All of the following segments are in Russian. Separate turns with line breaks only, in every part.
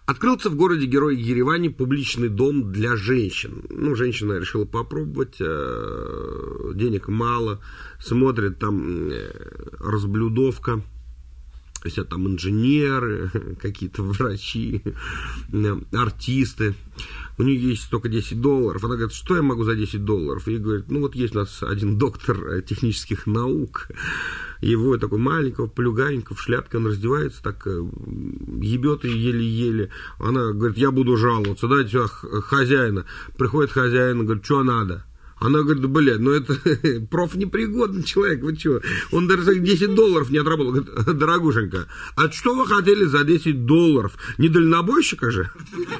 Открылся в городе-герое Ереване публичный дом для женщин. Ну, женщина решила попробовать, денег мало, смотрит, там разблюдовка, все там инженеры, какие-то врачи, артисты. У нее есть только $10. Она говорит, что я могу за $10? И говорит, ну вот есть у нас один доктор технических наук, его такой маленького, плюганенького, в шляпке, он раздевается, так ебет и еле-еле. Она говорит, я буду жаловаться, дайте сюда хозяина. Приходит хозяин, говорит, что надо? Она говорит, да, блядь, ну это профнепригодный человек, вы что? Он даже $10 не отработал. Говорит, дорогушенька, а что вы хотели за $10? Не дальнобойщика же?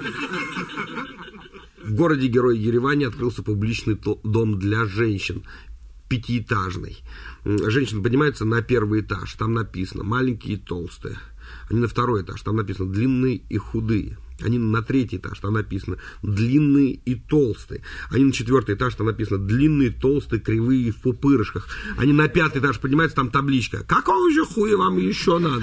В городе-герое Ереване открылся публичный дом для женщин, 5-этажный. Женщина поднимается на 1-й этаж, там написано маленькие и толстые. Они на 2-й этаж, там написано длинные и худые. Они на 3-й этаж, там написано длинные и толстые. Они на 4-й этаж, там написано длинные, толстые, кривые, в пупырышках. Они на 5-й этаж поднимаются, там табличка. Какого же хуя вам еще надо?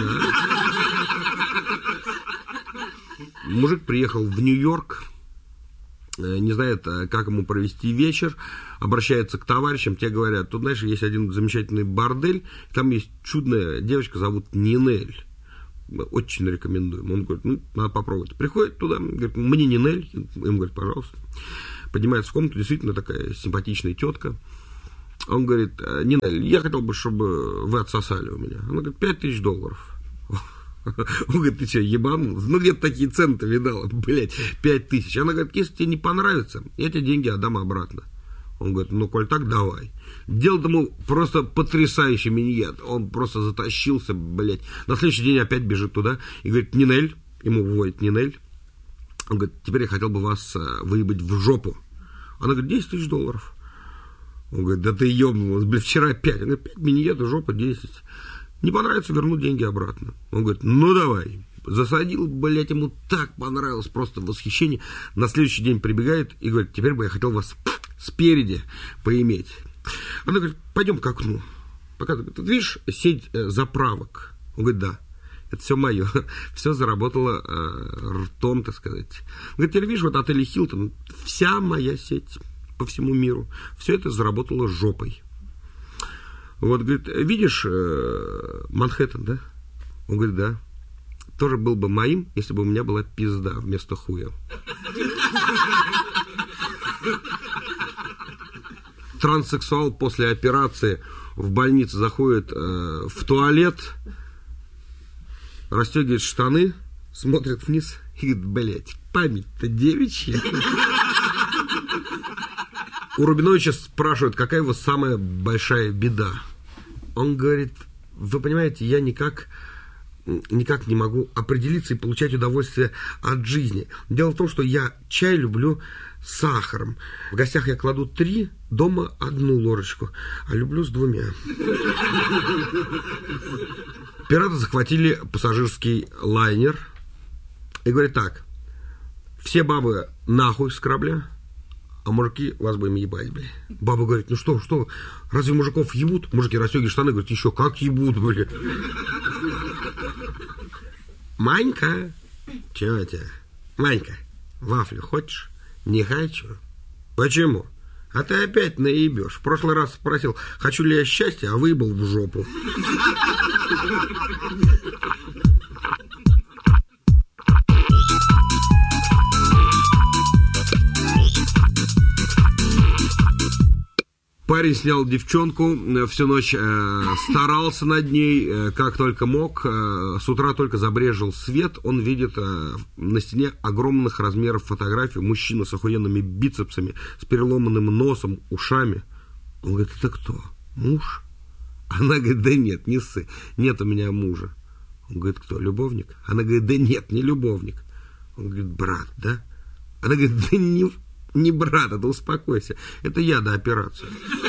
Мужик приехал в Нью-Йорк, не знает, как ему провести вечер, обращается к товарищам, те говорят, тут, знаешь, есть один замечательный бордель, там есть чудная девочка, зовут Нинель. Очень рекомендуем. Он говорит, ну, надо попробовать. Приходит туда, говорит, мне Нинель. Им говорит, пожалуйста. Поднимается в комнату, действительно такая симпатичная тетка. Он говорит, Нинель, я хотел бы, чтобы вы отсосали у меня. Она говорит, $5000. Он говорит, ты что, ебанул? Ну, где-то такие цены-то видала, блядь, 5000. Она говорит, если тебе не понравится, я тебе деньги отдам обратно. Он говорит, ну, коль так, давай. Делал ему просто потрясающий миньет. Он просто затащился, блядь. На следующий день опять бежит туда и говорит, Нинель, ему выводит Нинель. Он говорит, теперь я хотел бы вас выебать в жопу. Она говорит, $10 000. Он говорит, да ты ебнулась, блядь, вчера 5. Он говорит, 5 миньетов, жопа 10. Не понравится, верну деньги обратно. Он говорит, ну давай. Засадил, блядь, ему так понравилось, просто восхищение. На следующий день прибегает и говорит, теперь бы я хотел вас спереди поиметь. Она говорит, пойдем к окну. Показывает, видишь сеть заправок? Он говорит, да. Это все мое. Все заработало ртом, так сказать. Он говорит, теперь видишь, вот отель Хилтон, вся моя сеть по всему миру. Все это заработало жопой. Вот, говорит, видишь Манхэттен, да? Он говорит, да. Тоже был бы моим, если бы у меня была пизда вместо хуя. Транссексуал после операции в больнице заходит в туалет, расстегивает штаны, смотрит вниз и говорит, блядь, память-то девичья. У Рубиновича спрашивают, какая его самая большая беда. Он говорит, вы понимаете, я никак не могу определиться и получать удовольствие от жизни. Дело в том, что я чай люблю с сахаром. В гостях я кладу 3, дома 1 ложечку, а люблю с 2. Пираты захватили пассажирский лайнер и говорят так, все бабы нахуй с корабля, а мужики вас будем ебать, блядь. Баба говорит, ну что, разве мужиков ебут? Мужики расстегивают штаны, говорят, еще как ебут, блядь. Манька, чего у тебя? Манька, вафлю хочешь? Не хочу. Почему? А ты опять наебешь. В прошлый раз спросил, хочу ли я счастья, а выебал в жопу. Парень снял девчонку, всю ночь старался над ней, как только мог. С утра только забрезжил свет, он видит на стене огромных размеров фотографию. Мужчина с охуенными бицепсами, с переломанным носом, ушами. Он говорит, это кто? Муж? Она говорит, да нет, не ссы, нет у меня мужа. Он говорит, кто, любовник? Она говорит, да нет, не любовник. Он говорит, брат, да? Она говорит, да не брат, да успокойся. Это я до операции.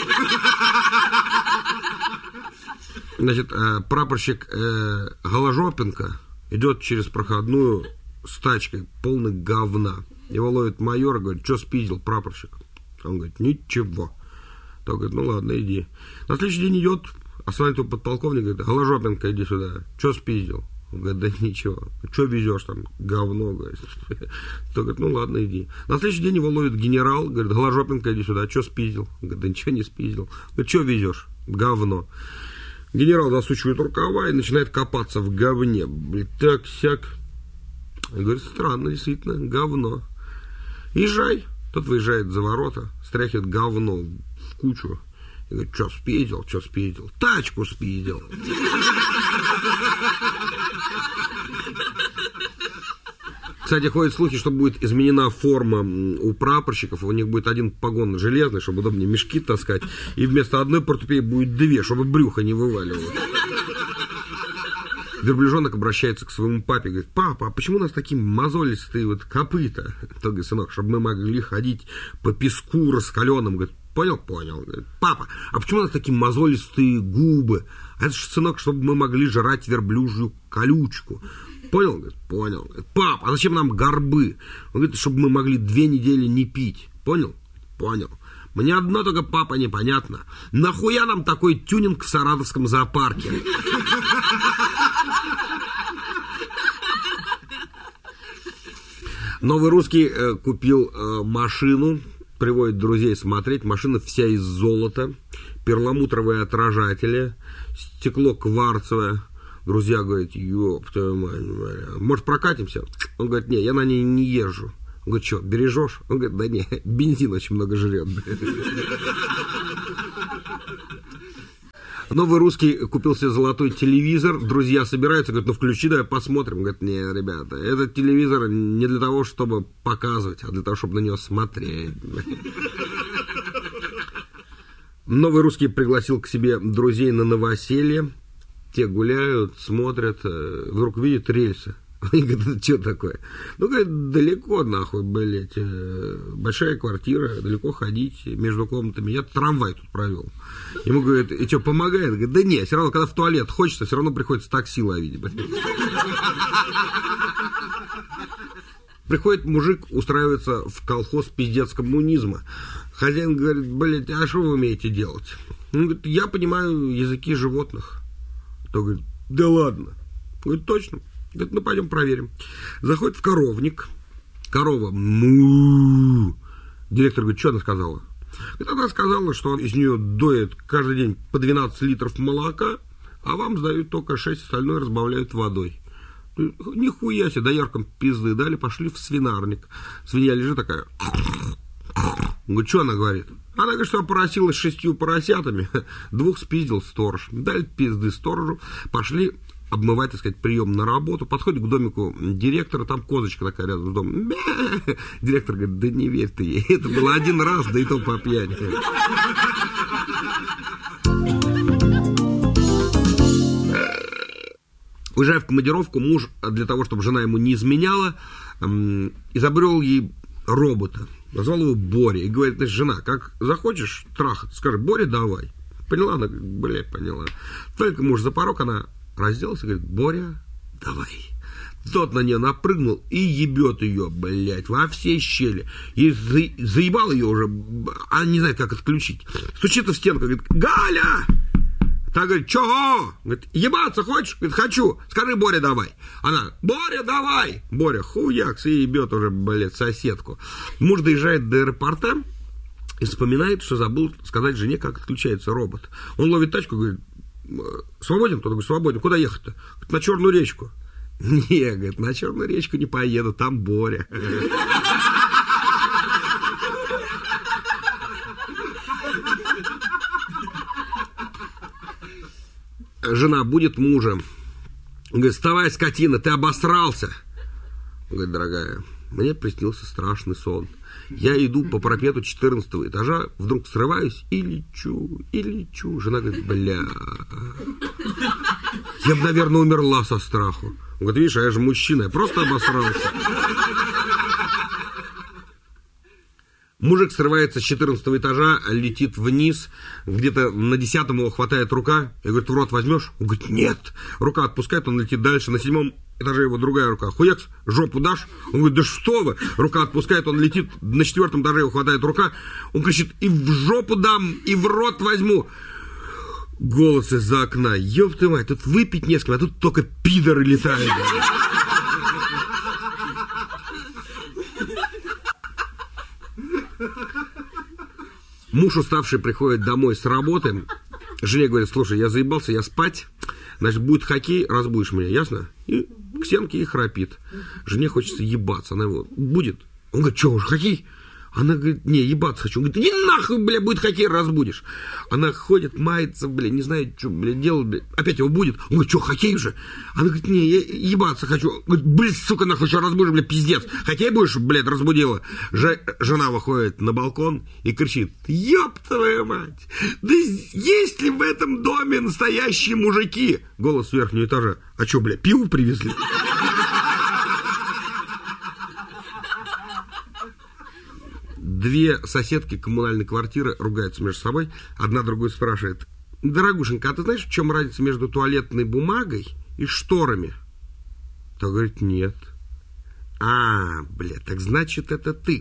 Значит, прапорщик Голожопенко идет через проходную с тачкой, полной говна. Его ловит майор и говорит, что спиздил, прапорщик? Он говорит, ничего. Тот говорит, ну ладно, иди. На следующий день идет, останавливает его подполковник, говорит, Голожопенко, иди сюда. Что спиздил? Он говорит, да ничего. Что везешь там? Говно, говорит. Тот говорит, ну ладно, иди. На следующий день его ловит генерал, говорит, Голожопенко, иди сюда. Что спиздил? Он говорит, да ничего не спиздил. Говорит, что везешь? Говно. Генерал засучивает рукава и начинает копаться в говне. Блин, так-сяк. Говорит, странно, действительно, говно. Езжай. Тот выезжает за ворота, стряхивает говно в кучу. И говорит, что спиздил? Тачку спиздил. Кстати, ходят слухи, что будет изменена форма у прапорщиков. У них будет один погон железный, чтобы удобнее мешки таскать. И вместо одной портупеи будет две, чтобы брюхо не вываливало. Верблюжонок обращается к своему папе, говорит, папа, а почему у нас такие мозолистые вот копыта? Тот говорит, сынок, чтобы мы могли ходить по песку раскаленным. Говорит, понял? Говорит, папа, а почему у нас такие мозолистые губы? А это же, сынок, чтобы мы могли жрать верблюжью колючку. Понял? Говорит, понял. Говорит, папа, а зачем нам горбы? Он говорит, чтобы мы могли 2 недели не пить. Понял? Понял. Мне одно только, папа, непонятно. Нахуя нам такой тюнинг в Саратовском зоопарке? Новый русский купил машину, приводит друзей смотреть. Машина вся из золота, перламутровые отражатели, стекло кварцевое. Друзья говорят, ёб твою мать, может прокатимся? Он говорит, не, я на ней не езжу. Он говорит, что, бережешь? Он говорит, да не, бензин очень много жрет. Новый русский купил себе золотой телевизор, друзья собираются, говорят, ну включи, давай посмотрим. Говорит, не, ребята, этот телевизор не для того, чтобы показывать, а для того, чтобы на него смотреть. Новый русский пригласил к себе друзей на новоселье, те гуляют, смотрят, вдруг видят рельсы. Они говорят, что такое? Ну, говорит, далеко, нахуй, блядь, большая квартира, далеко ходить между комнатами. Я трамвай тут провел. Ему говорят, и что, помогает? Говорит, да нет, все равно, когда в туалет хочется, все равно приходится такси ловить. Приходит мужик, устраивается в колхоз пиздец коммунизма. Хозяин говорит, блядь, а что вы умеете делать? Он говорит, я понимаю языки животных. Тот говорит, да ладно. Говорит, точно. Говорит, ну пойдем проверим. Заходит в коровник. Корова му. Директор говорит, что она сказала? Говорит, она сказала, что из нее доят каждый день по 12 литров молока, а вам сдают только 6, остальное разбавляют водой. Нихуя себе, дояркам пизды дали, пошли в свинарник. Свинья лежит такая. Говорит, что она говорит? Она говорит, что поросила с 6 поросятами, 2 спиздил сторож. Дали пизды сторожу, пошли обмывать, так сказать, прием на работу. Подходит к домику директора, там козочка такая рядом с домом. Директор говорит, да не верь ты ей, это было один раз, да и то по пьяни. Уезжая в командировку, муж, для того, чтобы жена ему не изменяла, изобрел ей робота. Назвал его Боря. И говорит, значит, жена, как захочешь трахать, скажи, Боря, давай. Поняла? Она говорит, блядь, поняла. Только муж за порог, она разделась и говорит, Боря, давай. Тот на нее напрыгнул и ебет ее, блядь, во все щели. И заебал ее уже, она не знает, как отключить. Стучится в стенку, говорит, Галя! Та говорит, чего? Говорит, ебаться хочешь? Говорит, хочу. Скажи, Боря, давай. Она, Боря, давай. Боря, хуякс, и ебет уже, блядь, соседку. Муж доезжает до аэропорта и вспоминает, что забыл сказать жене, как отключается робот. Он ловит тачку, говорит, свободен? Тот говорит, свободен. Куда ехать-то? Говорит, на Черную речку. Не, говорит, на Черную речку не поеду, там Боря. Жена будет мужа. Он говорит, вставай, скотина, ты обосрался. Он говорит, дорогая, мне приснился страшный сон. Я иду по парапету 14 этажа, вдруг срываюсь и лечу, и лечу. Жена говорит, бля, я бы, наверное, умерла со страху. Он говорит, видишь, а я же мужчина, я просто обосрался. Мужик срывается с 14 этажа, летит вниз, где-то на 10-м его хватает рука, и говорит, в рот возьмешь? Он говорит, нет. Рука отпускает, он летит дальше, на 7-м этаже его другая рука. Хуякс, жопу дашь? Он говорит, да что вы? Рука отпускает, он летит, на 4-м этаже его хватает рука, он кричит, и в жопу дам, и в рот возьму. Голос из-за окна. Ёб ты мать, тут выпить несколько, а тут только пидоры летают. Муж уставший приходит домой с работы. Жене говорит: слушай, я заебался, я спать. Значит, будет хоккей, разбудишь меня, ясно? И к стенке и храпит. Жене хочется ебаться. Она его: будет? Он говорит: что, уже хоккей? Она говорит: не, ебаться хочу. Он говорит: иди нахуй, бля, будет хоккей, разбудишь. Она ходит, мается, бля, не знает, что, бля, делать, бля. Опять его будет. Он говорит: что, хоккей уже? Она говорит: не, я ебаться хочу. Он говорит: блин, сука, нахуй, что разбудишь, бля, пиздец. Хоккей будешь, блядь, разбудила. Жена выходит на балкон и кричит: ёб твою мать, да есть ли в этом доме настоящие мужики? Голос с верхнего этажа: а что, бля, пиво привезли? Две соседки коммунальной квартиры ругаются между собой. Одна другую спрашивает: дорогушенька, а ты знаешь, в чем разница между туалетной бумагой и шторами? Та говорит: нет. А, бля, так значит, это ты.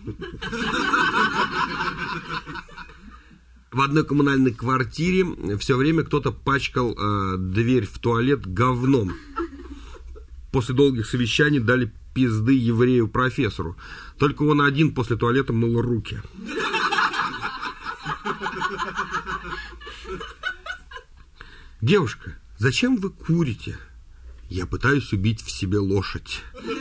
В одной коммунальной квартире все время кто-то пачкал дверь в туалет говном. После долгих совещаний дали пизды еврею-профессору. Только он один после туалета мыл руки. Девушка, зачем вы курите? Я пытаюсь убить в себе лошадь.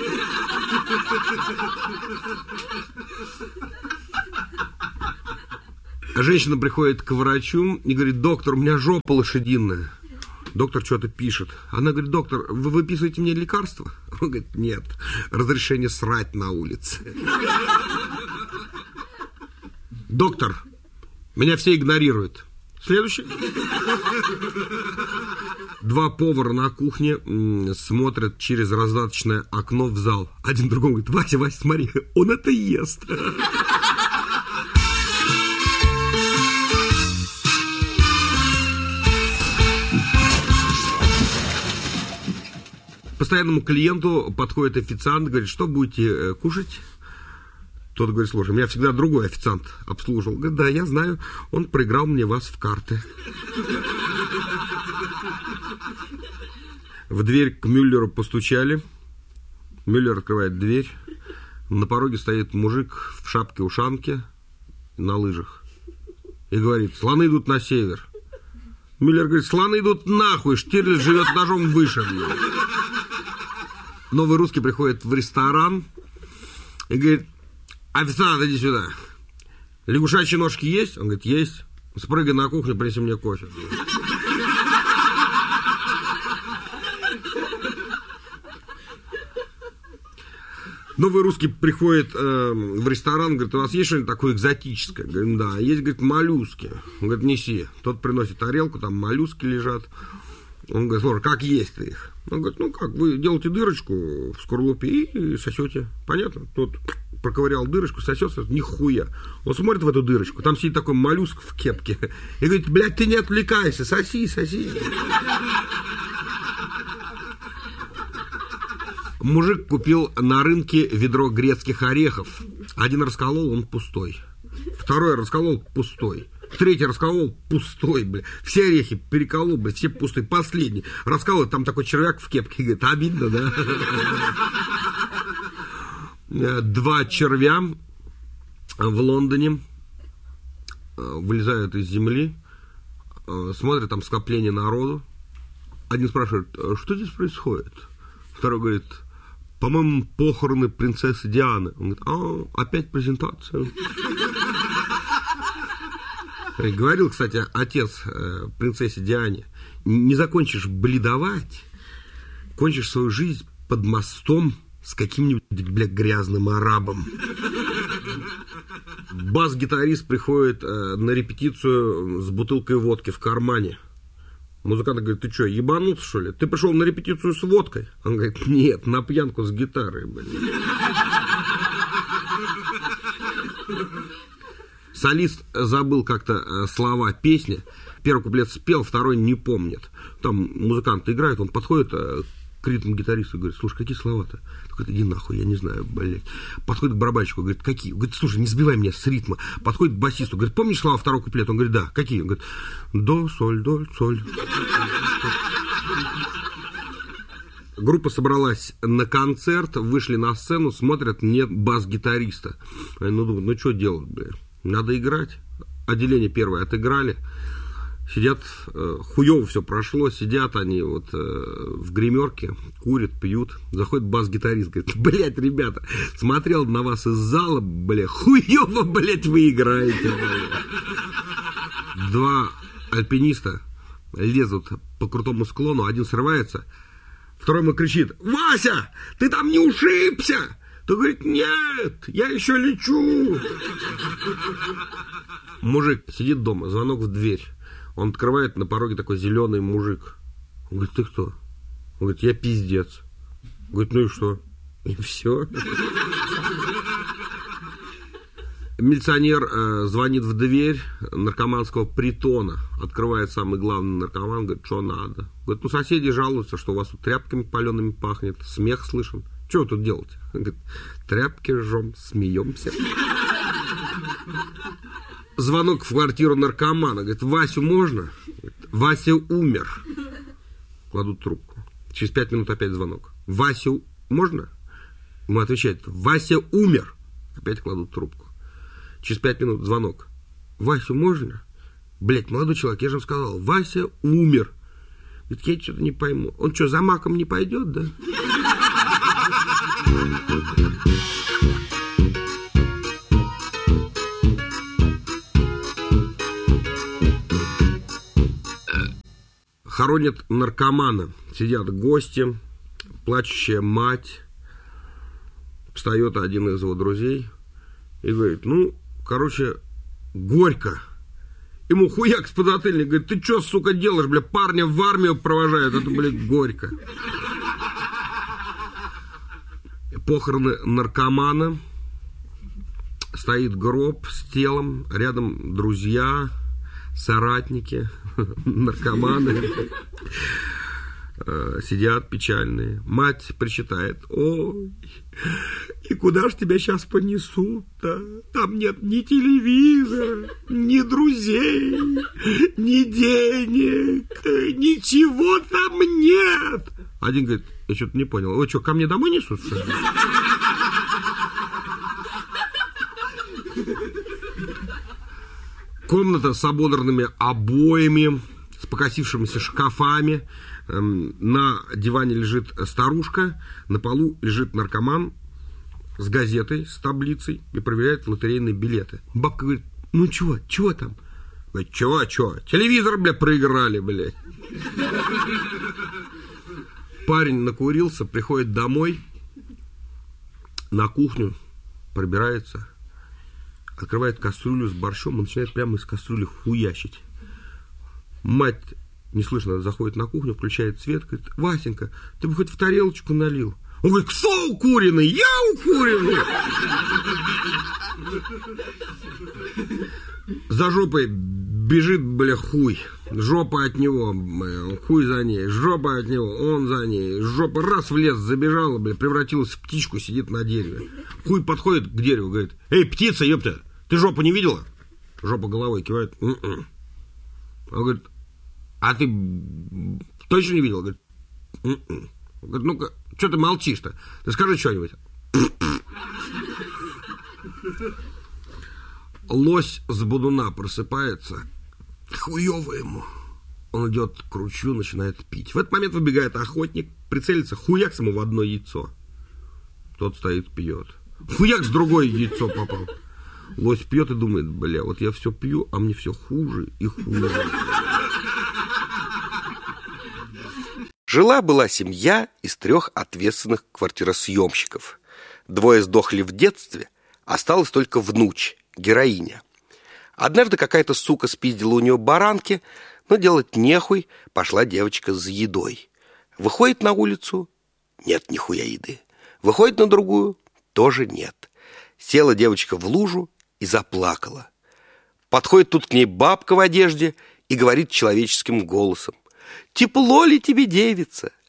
Женщина приходит к врачу и говорит: доктор, у меня жопа лошадиная. Доктор что-то пишет. Она говорит: доктор, вы выписываете мне лекарства? Он говорит: нет, разрешение срать на улице. Доктор, меня все игнорируют. Следующий. Два повара на кухне смотрят через раздаточное окно в зал. Один другому говорит: Вася, Вася, смотри, он это ест. Постоянному клиенту подходит официант, говорит: что будете кушать? Тот говорит: слушай, меня всегда другой официант обслуживал. Говорит: да, я знаю, он проиграл мне вас в карты. В дверь к Мюллеру постучали. Мюллер открывает дверь. На пороге стоит мужик в шапке-ушанке на лыжах и говорит: слоны идут на север. Мюллер говорит: слоны идут нахуй, Штирлиц живет этажом выше. Новый русский приходит в ресторан и говорит: официант, иди сюда. Лягушачьи ножки есть? Он говорит: есть. Спрыгай на кухню, принеси мне кофе. Новый русский приходит в ресторан, говорит: у вас есть что-нибудь такое экзотическое? Говорит: да. Есть, говорит, моллюски. Он говорит: неси. Тот приносит тарелку, там моллюски лежат. Он говорит: слушай, как есть их? Он говорит: ну как, вы делаете дырочку в скорлупе и сосете. Понятно? Тот проковырял дырочку, сосется, нихуя. Он смотрит в эту дырочку, там сидит такой моллюск в кепке. И говорит: блядь, ты не отвлекайся, соси, соси. Мужик купил на рынке ведро грецких орехов. Один расколол, он пустой. Второй расколол, пустой. Третий расколол, пустой, бля. Все орехи переколол, бля, все пустые. Последний расколол, там такой червяк в кепке. Говорит: обидно, да? Два червя в Лондоне вылезают из земли, смотрят, там скопление народу. Один спрашивает: что здесь происходит? Второй говорит: по-моему, похороны принцессы Дианы. Он говорит: опять презентация. Говорил, кстати, отец принцессе Диане: не закончишь бледовать, кончишь свою жизнь под мостом с каким-нибудь, бля, грязным арабом. Бас-гитарист приходит на репетицию с бутылкой водки в кармане. Музыкант говорит: ты что, ебанулся, что ли? Ты пришел на репетицию с водкой? Он говорит: нет, на пьянку с гитарой, блин. Солист забыл как-то слова песни. Первый куплет спел, второй не помнит. Там музыкант играет, он подходит к к ритм-гитаристу, говорит, слушай, какие слова-то? Говорит, иди нахуй, я не знаю, блядь. Подходит к барабанщику, говорит, какие? Говорит, слушай, не сбивай меня с ритма. Подходит к басисту, говорит, помнишь слова второго куплета? Он говорит, да, какие? Он говорит, до, соль, соль. Группа собралась на концерт, вышли на сцену, смотрят, нет бас-гитариста. Они думают, ну что делать, блядь? Надо играть. Отделение первое отыграли. Сидят, хуёво все прошло, сидят они вот в гримерке, курят, пьют. Заходит бас-гитарист, говорит, блядь, ребята, смотрел на вас из зала, блядь, хуёво, блядь, вы играете. Блядь. Два альпиниста лезут по крутому склону, один срывается, второй ему кричит, Вася, ты там не ушибся? Тот говорит, нет, я еще лечу. Мужик сидит дома, звонок в дверь. Он открывает, на пороге такой зеленый мужик. Он говорит, ты кто? Он говорит, я пиздец. Он говорит, ну и что? И все. Милиционер звонит в дверь наркоманского притона. Открывает самый главный наркоман, говорит, что надо. Говорит, ну соседи жалуются, что у вас тут тряпками палеными пахнет, смех слышен. Что вы тут делаете? Он говорит, тряпки жжем, смеемся. Звонок в квартиру наркомана. Говорит, Васю можно? Говорит, Вася умер. Кладут трубку. Через 5 минут опять звонок. Васю можно? Ему отвечает, Вася умер. Опять кладут трубку. Через 5 минут звонок. Васю можно? Блять, молодой человек, я же вам сказал, Вася умер. Говорит, я что-то не пойму. Он что, за маком не пойдет, да? Хоронят наркомана. Сидят гости, плачущая мать. Встает один из его друзей и говорит, ну, короче, горько. Ему хуяк с подзатыльник, говорит, ты что, сука, делаешь, бля, парня в армию провожают, это, блядь, горько. Похороны наркомана. Стоит гроб с телом, рядом друзья, соратники, наркоманы. Сидят печальные. Мать причитает, ой, и куда ж тебя сейчас понесут-то? Там нет ни телевизора, ни друзей, ни денег, ничего там нет. Один говорит, я что-то не понял, вы что, ко мне домой несут, что ли? Комната с ободранными обоями, с покосившимися шкафами. На диване лежит старушка, на полу лежит наркоман с газетой, с таблицей и проверяет лотерейные билеты. Бабка говорит, ну чего там? Говорит, чего? Телевизор, бля, проиграли, бля. Парень накурился, приходит домой, на кухню, пробирается, открывает кастрюлю с борщом и начинает прямо из кастрюли хуячить. Мать неслышно заходит на кухню, включает свет, говорит, Васенька, ты бы хоть в тарелочку налил. Он говорит, кто укуренный? Я укуренный. За жопой бежит, бля, хуй. Жопа от него, хуй за ней. Жопа от него, он за ней. Жопа раз в лес забежала, бля, превратилась в птичку, сидит на дереве. Хуй подходит к дереву, говорит, эй, птица, ёпта, ты жопу не видела? Жопа головой кивает. Он говорит, а ты точно не видел? Говорит, Он говорит, ну-ка, что ты молчишь-то? Ты скажи что-нибудь. Лось с бодуна просыпается, хуёво ему. Он идет к ручью, начинает пить. В этот момент выбегает охотник, прицелится, хуяк ему в одно яйцо. Тот стоит, пьет. Хуяк с другое яйцо попал. Лось пьет и думает, бля, вот я все пью, а мне все хуже и хуже.
Жила-была семья из 3 ответственных квартиросъемщиков. 2 сдохли в детстве, осталась только внучь, героиня. Однажды какая-то сука спиздила у нее баранки, но делать нехуй, пошла девочка за едой. Выходит на улицу, нет нихуя еды. Выходит на другую, тоже нет. Села девочка в лужу и заплакала. Подходит тут к ней бабка в одежде и говорит человеческим голосом. Тепло ли тебе, девица?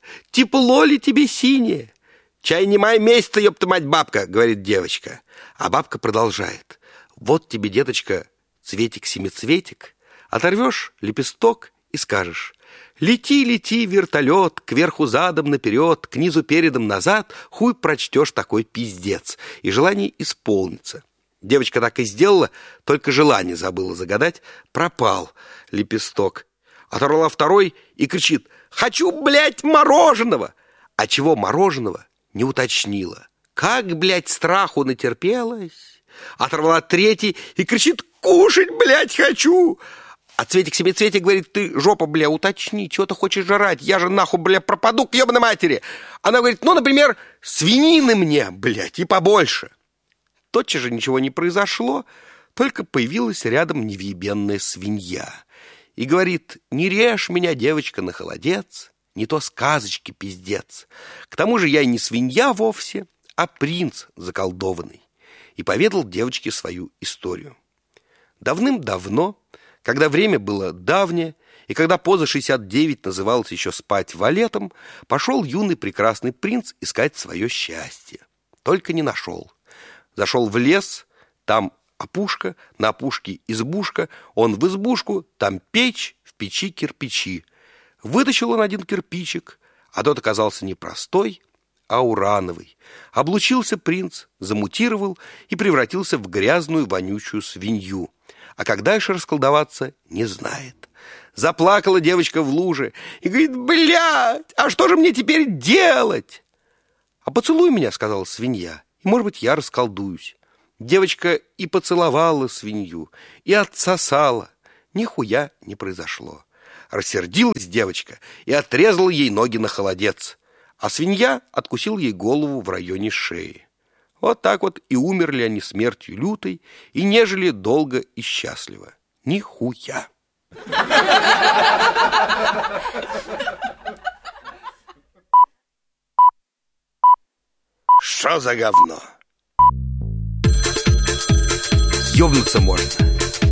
тепло ли тебе синее? Чай не май месяца, ёпта мать, бабка, говорит девочка. А бабка продолжает. Вот тебе, деточка, цветик-семицветик, оторвешь лепесток и скажешь: лети, лети, вертолет, кверху задом наперед, к низу передом назад, хуй прочтешь такой пиздец, и желание исполнится. Девочка так и сделала, только желание забыла загадать, пропал лепесток. Оторвала второй и кричит: хочу, блядь, мороженого! А чего мороженого, не уточнила. Как, блядь, страху натерпелась. Оторвала третий и кричит: кушать, блядь, хочу! А Цветик-семицветик говорит: ты, жопа, бля, уточни, чего ты хочешь жрать? Я же нахуй, бля, пропаду к ебаной матери. Она говорит: ну, например, свинины мне, блядь, и побольше. Тотчас же ничего не произошло, только появилась рядом невъебенная свинья. И говорит: не режь меня, девочка, на холодец, не то сказочки пиздец. К тому же я и не свинья вовсе, а принц заколдованный. И поведал девочке свою историю. Давным-давно, когда время было давнее, и когда поза 69 называлось еще спать валетом, пошел юный прекрасный принц искать свое счастье. Только не нашел. Зашел в лес, там опушка, на опушке избушка, он в избушку, там печь, в печи кирпичи. Вытащил он один кирпичик, а тот оказался не простой, а урановый. Облучился принц, замутировал и превратился в грязную вонючую свинью. А как дальше расколдоваться, не знает. Заплакала девочка в луже и говорит: блядь, а что же мне теперь делать? А поцелуй меня, сказала свинья, и, может быть, я расколдуюсь. Девочка и поцеловала свинью, и отсосала. Нихуя не произошло. Рассердилась девочка и отрезала ей ноги на холодец, а свинья откусила ей голову в районе шеи. Вот так вот и умерли они смертью лютой, и не жили долго и счастливо. Нихуя. Что за говно? Ёбнуться можно.